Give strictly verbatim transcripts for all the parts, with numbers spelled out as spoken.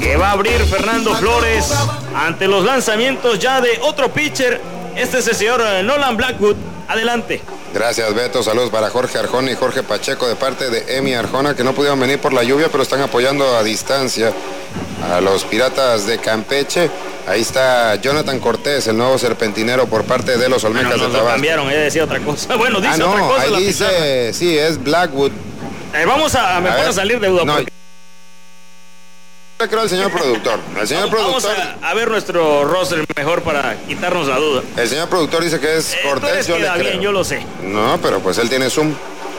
que va a abrir Fernando Flores ante los lanzamientos ya de otro pitcher. Este es el señor Nolan Blackwood. Adelante. Gracias, Beto. Saludos para Jorge Arjona y Jorge Pacheco de parte de Emi Arjona, que no pudieron venir por la lluvia, pero están apoyando a distancia a los Piratas de Campeche. Ahí está Jonathan Cortés, el nuevo serpentinero por parte de los Olmecas bueno, de Tabasco. Lo cambiaron, ella decía otra cosa. Bueno, dice ah, no, otra cosa. Ahí la dice, pizarra. sí, es Blackwood. Eh, vamos a, mejor a, a salir de duda. No, porque... yo creo al señor productor. El señor vamos, productor. Vamos a, a ver nuestro roster mejor para quitarnos la duda. El señor productor dice que es eh, Cortés, yo le creo. Bien, yo lo sé. No, pero pues él tiene zoom.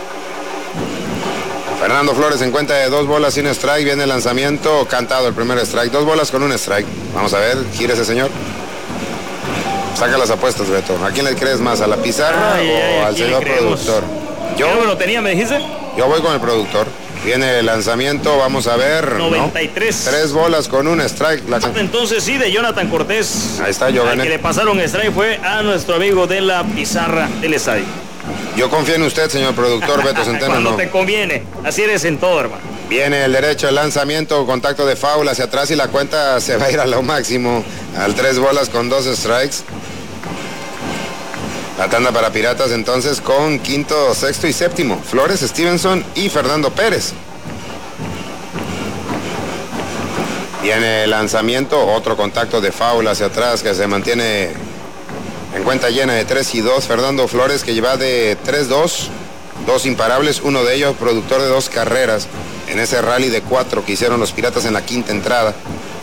Fernando Flores en cuenta de dos bolas sin strike. Viene el lanzamiento cantado, el primer strike. Dos bolas con un strike. Vamos a ver, gira ese señor. Saca las apuestas, Beto. ¿A quién le crees más? ¿A la pizarra ay, o ay, al señor productor? Yo ¿Qué lo tenía, me dijiste? Yo voy con el productor. Viene el lanzamiento, vamos a ver. noventa y tres. ¿no? Tres bolas con un strike. La... Entonces sí, de Jonathan Cortés. Ahí está, yo gané. Al que le pasaron strike fue a nuestro amigo de la pizarra del estadio. Yo confío en usted, señor productor Beto Centeno. Cuando no te conviene. Así eres en todo, hermano. Viene el derecho, el lanzamiento, contacto de foul hacia atrás y la cuenta se va a ir a lo máximo. Al tres bolas con dos strikes. La tanda para Piratas entonces con quinto, sexto y séptimo. Flores, Stevenson y Fernando Pérez. Viene el lanzamiento, otro contacto de foul hacia atrás que se mantiene en cuenta llena de tres y dos. Fernando Flores que lleva de tres dos, dos imparables, uno de ellos productor de dos carreras en ese rally de cuatro que hicieron los Piratas en la quinta entrada.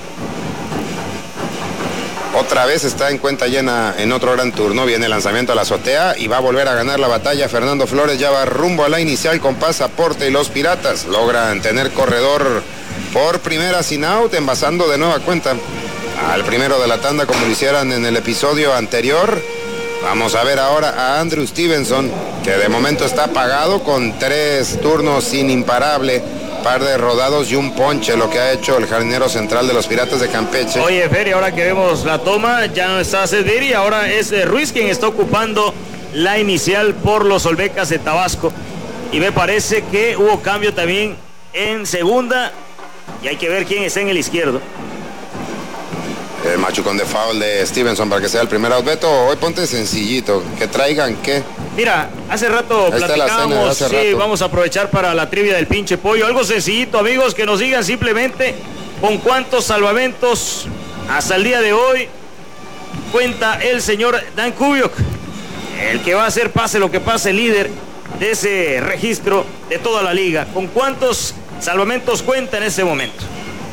Otra vez está en cuenta llena en otro gran turno. Viene el lanzamiento a la azotea y va a volver a ganar la batalla. Fernando Flores ya va rumbo a la inicial con pasaporte y los Piratas logran tener corredor por primera sin out, envasando de nueva cuenta al primero de la tanda como lo hicieran en el episodio anterior. Vamos a ver ahora a Andrew Stevenson, que de momento está apagado con tres turnos sin imparable, par de rodados y un ponche, lo que ha hecho el jardinero central de los Piratas de Campeche. Oye, Feri, ahora que vemos la toma, ya no está Cediri, ahora es eh, Ruiz quien está ocupando la inicial por los Olmecas de Tabasco. Y me parece que hubo cambio también en segunda, y hay que ver quién está en el izquierdo. El machucón de foul de Stevenson para que sea el primer out. Beto, hoy ponte sencillito, que traigan qué. Mira, hace rato platicamos, hace sí, rato. Vamos a aprovechar para la trivia del pinche pollo. Algo sencillito, amigos, que nos digan simplemente con cuántos salvamentos hasta el día de hoy cuenta el señor Dan Kubiok, el que va a hacer pase lo que pase líder de ese registro de toda la liga. ¿Con cuántos salvamentos cuenta en ese momento?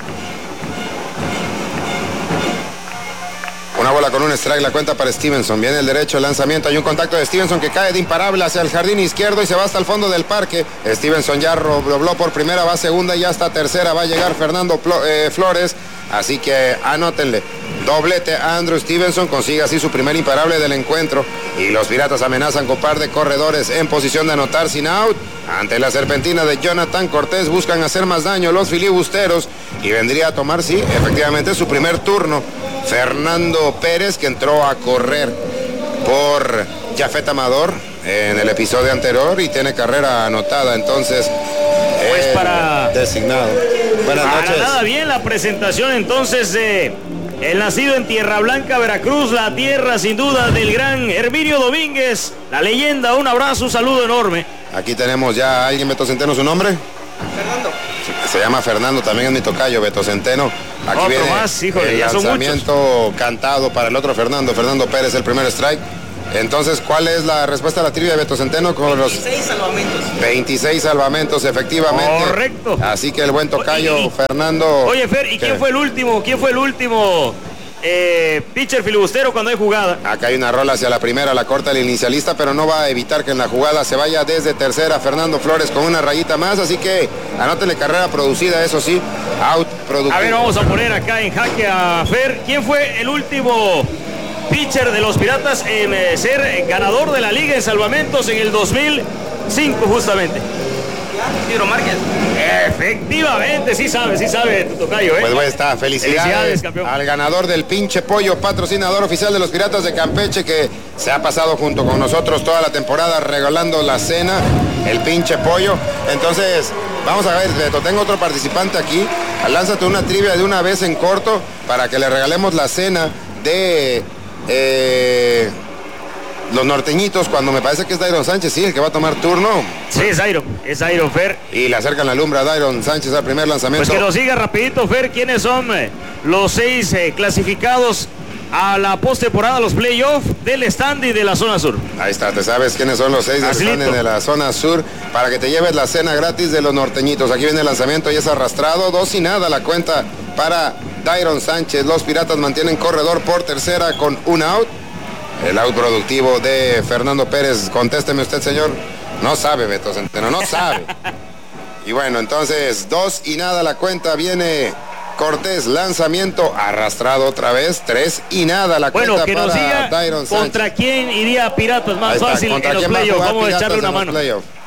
Una bola con un strike, la cuenta para Stevenson. Viene el derecho, el lanzamiento. Hay un contacto de Stevenson que cae de imparable hacia el jardín izquierdo y se va hasta el fondo del parque. Stevenson ya dobló por primera, va segunda y hasta tercera. Va a llegar Fernando Flores. Así que anótenle. Doblete a Andrew Stevenson, consigue así su primer imparable del encuentro. Y los Piratas amenazan con par de corredores en posición de anotar sin out. Ante la serpentina de Jonathan Cortés buscan hacer más daño los filibusteros. Y vendría a tomar, sí, efectivamente su primer turno Fernando Pérez, que entró a correr por Jafet Amador en el episodio anterior y tiene carrera anotada. Entonces, pues para designado. Buenas para noches. Nada bien la presentación entonces de el nacido en Tierra Blanca, Veracruz, la tierra sin duda del gran Herminio Domínguez, la leyenda. Un abrazo, un saludo enorme. Aquí tenemos ya a alguien, Beto Centeno, ¿su nombre? Fernando. Se llama Fernando, también es mi tocayo, Beto Centeno. Aquí otro viene más, híjole, el ya son lanzamiento muchos. Cantado para el otro Fernando, Fernando Pérez, el primer strike. Entonces, ¿cuál es la respuesta a la trivia de Beto Centeno? Con veintiséis los salvamentos. veintiséis salvamentos, efectivamente. Correcto. Así que el buen tocayo, y, y, Fernando. Oye, Fer, ¿y ¿qué? quién fue el último? ¿Quién fue el último eh, pitcher filibustero cuando hay jugada? Acá hay una rola hacia la primera, la corta el inicialista, pero no va a evitar que en la jugada se vaya desde tercera Fernando Flores con una rayita más, así que anótenle carrera producida, eso sí, out productivo. A ver, vamos a poner acá en jaque a Fer. ¿Quién fue el último pitcher de los Piratas en eh, ser ganador de la liga en salvamentos en el dos mil cinco justamente? Isidro Márquez. Efectivamente, sí sabe, sí sabe tu tocayo, ¿eh? Pues bueno, está, felicidades, felicidades campeón. Al ganador del pinche pollo, patrocinador oficial de los Piratas de Campeche, que se ha pasado junto con nosotros toda la temporada regalando la cena, el pinche pollo. Entonces, vamos a ver, Beto, tengo otro participante aquí lánzate una trivia de una vez en corto para que le regalemos la cena de eh, los norteñitos, cuando me parece que es Dairon Sánchez, sí, el que va a tomar turno. Sí, es Dairon, es Dairon, Fer. Y le acercan la lumbre a Dairon Sánchez al primer lanzamiento. Pues que nos siga rapidito, Fer, quiénes son eh, los seis eh, clasificados a la postemporada, los playoffs del standing de la zona sur. Ahí está, te sabes quiénes son los seis del standing de la zona sur para que te lleves la cena gratis de los norteñitos. Aquí viene el lanzamiento y es arrastrado, dos y nada la cuenta para Dairon Sánchez. Los Piratas mantienen corredor por tercera con un out. El out productivo de Fernando Pérez. Contésteme usted, señor. No sabe, Beto Centeno, no sabe. Y bueno, entonces dos y nada la cuenta. Viene Cortés, lanzamiento arrastrado otra vez, tres y nada la bueno, cuenta que para nos diga Dairon Sánchez. ¿Contra quién iría Piratas más fácil en los playoffs? Vamos a echarle una mano.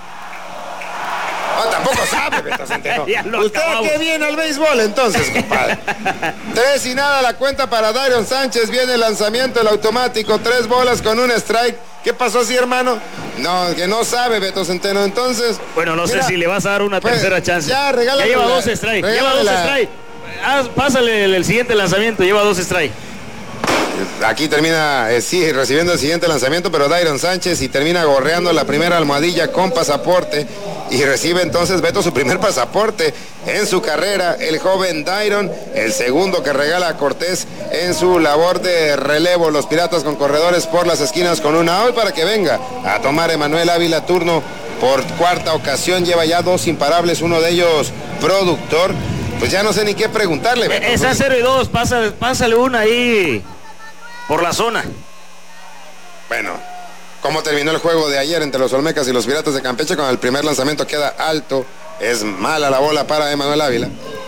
No, tampoco sabe, Beto Centeno. Usted que viene al béisbol entonces, compadre. Tres y nada la cuenta para Dairon Sánchez. Viene el lanzamiento, el automático, tres bolas con un strike. ¿Qué pasó así, hermano? No, que no sabe, Beto Centeno. Entonces. Bueno, no mira, sé si le vas a dar una pues, tercera chance. Ya, regálale. Ya lleva dos strikes. Lleva dos strikes. Ah, pásale el, el siguiente lanzamiento, lleva dos strikes. Aquí termina, eh, sí, recibiendo el siguiente lanzamiento, pero Dairon Sánchez y termina gorreando la primera almohadilla con pasaporte y recibe entonces Beto su primer pasaporte en su carrera, el joven Dairon, el segundo que regala a Cortés en su labor de relevo. Los Piratas con corredores por las esquinas con una out para que venga a tomar Emanuel Ávila turno por cuarta ocasión. Lleva ya dos imparables, uno de ellos productor. Pues ya no sé ni qué preguntarle, Beto. Está cero y dos, pásale, pásale una ahí por la zona. Bueno, ¿cómo terminó el juego de ayer entre los Olmecas y los Piratas de Campeche? Con el primer lanzamiento queda alto. Es mala la bola para Emanuel Ávila.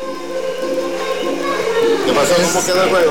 ¿Qué pasó? ¿Cómo quedó el juego?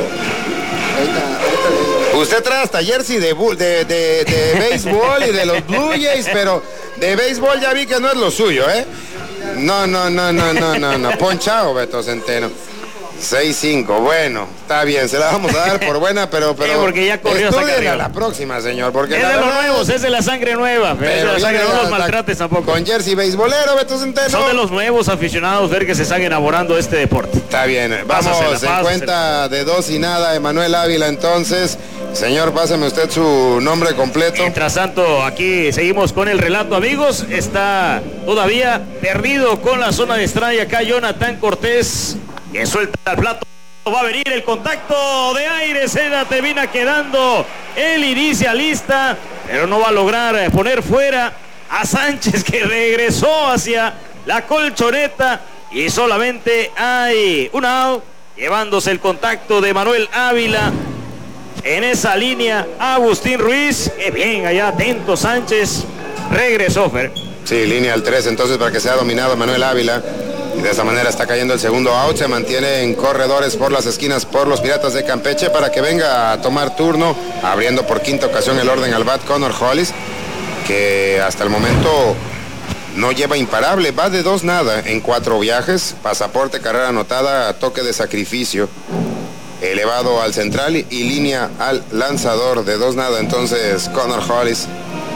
Usted trae hasta jersey de, de, de, de béisbol y de los Blue Jays, pero de béisbol ya vi que no es lo suyo, ¿eh? No, no, no, no, no, no, no. Ponchado, Beto Centeno. seis cinco, bueno, está bien, se la vamos a dar por buena, pero, pero sí, porque ya corrió a la próxima, señor, porque es de los nuevos, es de la sangre nueva, pero es de la sangre, no los maltrates tampoco. Con jersey beisbolero, Beto Centeno. Son de los nuevos aficionados, ver que se están enamorando de este deporte. Está bien, vamos, en cuenta de dos y nada, Emanuel Ávila, entonces. Señor, pásame usted su nombre completo. Mientras tanto, aquí seguimos con el relato, amigos. Está todavía perdido con la zona de strike acá Jonathan Cortés, que suelta el plato. Va a venir el contacto de aire, se la termina quedando el inicialista, pero no va a lograr poner fuera a Sánchez, que regresó hacia la colchoneta y solamente hay un out, llevándose el contacto de Manuel Ávila. En esa línea, Agustín Ruiz. Qué bien, allá atento Sánchez. Regresó, Fer. Sí, línea al tres, entonces, para que sea dominado Manuel Ávila. Y de esa manera está cayendo el segundo out. Se mantiene en corredores por las esquinas por los Piratas de Campeche para que venga a tomar turno. Abriendo por quinta ocasión el orden al bat Connor Hollis, que hasta el momento no lleva imparable. Va de dos nada en cuatro viajes. Pasaporte, carrera anotada, toque de sacrificio. Elevado al central y, y línea al lanzador de dos nada, entonces Connor Hollis.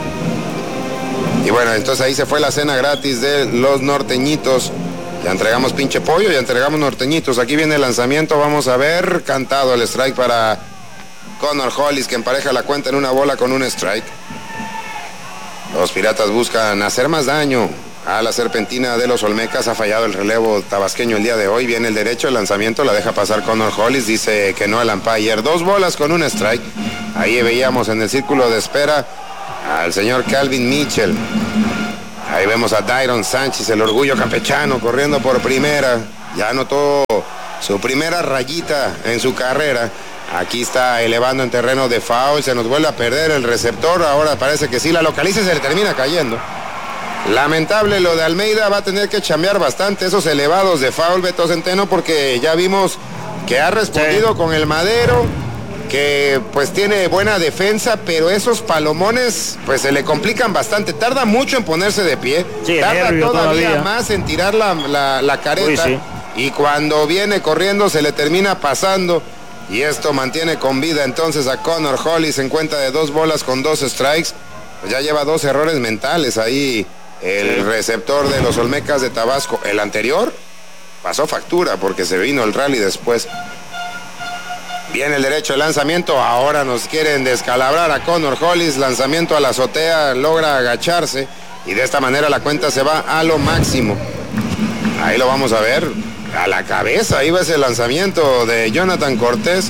Y bueno, entonces ahí se fue la cena gratis de los norteñitos. Ya entregamos pinche pollo, ya entregamos norteñitos. Aquí viene el lanzamiento, vamos a ver, cantado el strike para Connor Hollis, que empareja la cuenta en una bola con un strike. Los Piratas buscan hacer más daño a la serpentina de los Olmecas. Ha fallado el relevo tabasqueño el día de hoy. Viene el derecho, el lanzamiento, la deja pasar Connor Hollis. Dice que no el umpire. Dos bolas con un strike. Ahí veíamos en el círculo de espera al señor Calvin Mitchell. Ahí vemos a Dairon Sánchez, el orgullo campechano, corriendo por primera. Ya anotó su primera rayita en su carrera. Aquí está elevando en terreno de foul. Se nos vuelve a perder el receptor. Ahora parece que sí la localiza y se le termina cayendo. Lamentable lo de Almeida, va a tener que chambear bastante esos elevados de foul, Beto Centeno, porque ya vimos que ha respondido sí. con el madero, que pues tiene buena defensa, pero esos palomones pues se le complican bastante. Tarda mucho en ponerse de pie, sí, tarda todavía, todavía más en tirar la, la, la careta. Uy, sí. Y cuando viene corriendo se le termina pasando. Y esto mantiene con vida entonces a Connor Hollis en cuenta de dos bolas con dos strikes. Pues ya lleva dos errores mentales ahí el sí. receptor de los Olmecas de Tabasco. El anterior pasó factura porque se vino el rally después. Viene el derecho de lanzamiento, ahora nos quieren descalabrar a Connor Hollis, lanzamiento a la azotea, logra agacharse y de esta manera la cuenta se va a lo máximo. Ahí lo vamos a ver, a la cabeza, ahí va ese lanzamiento de Jonathan Cortés.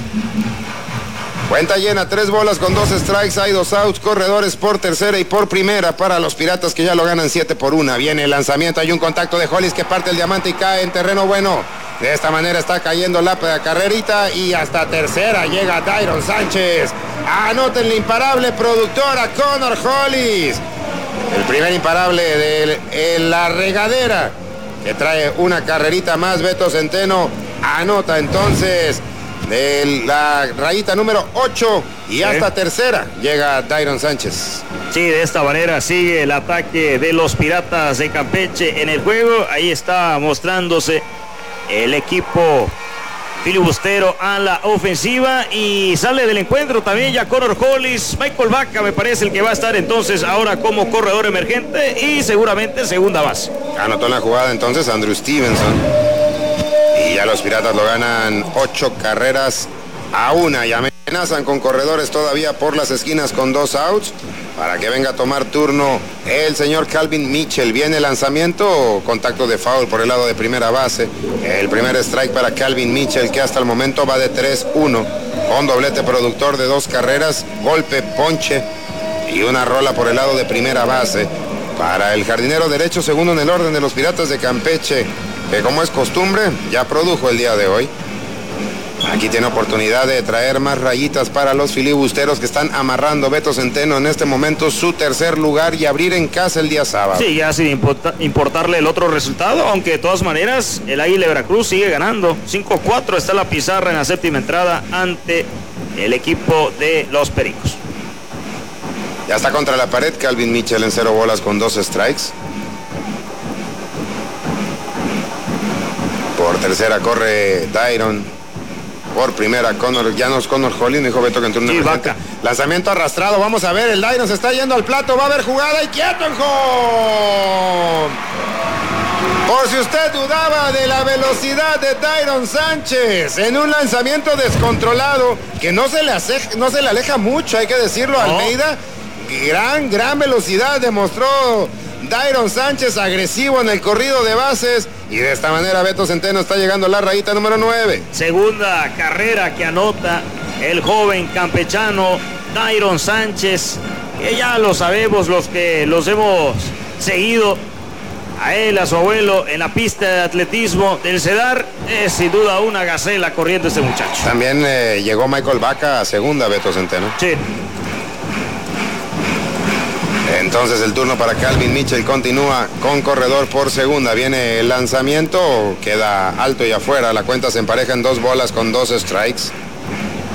Cuenta llena, tres bolas con dos strikes, hay dos outs, corredores por tercera y por primera para los Piratas que ya lo ganan siete por una. Viene el lanzamiento, hay un contacto de Hollis que parte el diamante y cae en terreno bueno. De esta manera está cayendo la carrerita y hasta tercera llega Dairon Sánchez. Anoten la imparable productora Connor Hollis. El primer imparable de la regadera que trae una carrerita más. Beto Centeno anota entonces de la rayita número ocho y hasta sí. tercera llega Dairon Sánchez. Sí, de esta manera sigue el ataque de los Piratas de Campeche en el juego. Ahí está mostrándose el equipo filibustero a la ofensiva y sale del encuentro también ya Connor Hollis. Michael Vaca me parece el que va a estar entonces ahora como corredor emergente y seguramente segunda base. Anotó en la jugada entonces Andrew Stevenson y ya los Piratas lo ganan ocho carreras a una y amenazan con corredores todavía por las esquinas con dos outs para que venga a tomar turno el señor Calvin Mitchell. Viene el lanzamiento, contacto de foul por el lado de primera base. El primer strike para Calvin Mitchell que hasta el momento va de tres uno con doblete productor de dos carreras, golpe, ponche y una rola por el lado de primera base para el jardinero derecho, segundo en el orden de los Piratas de Campeche, que como es costumbre ya produjo el día de hoy. Aquí tiene oportunidad de traer más rayitas para los filibusteros que están amarrando Beto Centeno en este momento su tercer lugar y abrir en casa el día sábado. Sí, ya sin importa, importarle el otro resultado, aunque de todas maneras el Águila de Veracruz sigue ganando. cinco cuatro está la pizarra en la séptima entrada ante el equipo de los Pericos. Ya está contra la pared Calvin Mitchell en cero bolas con dos strikes. Por tercera corre Dairon. Por primera, Connor, ya no es Connor Hollis, dijo Beto que entró una sí, emergente. Lanzamiento arrastrado, vamos a ver, el Dairon se está yendo al plato, va a haber jugada y quieto en home. Por si usted dudaba de la velocidad de Dairon Sánchez, en un lanzamiento descontrolado, que no se le, hace, no se le aleja mucho, hay que decirlo, no. Almeida, gran, gran velocidad demostró Dairon Sánchez, agresivo en el corrido de bases. Y de esta manera Beto Centeno está llegando a la rayita número nueve. Segunda carrera que anota el joven campechano Dairon Sánchez, que ya lo sabemos los que los hemos seguido a él, a su abuelo en la pista de atletismo del Cedar. Es sin duda una gacela corriendo este muchacho. También eh, llegó Michael Vaca a segunda, Beto Centeno. Sí. Entonces el turno para Calvin Mitchell continúa con corredor por segunda. Viene el lanzamiento, queda alto y afuera. La cuenta se empareja en dos bolas con dos strikes.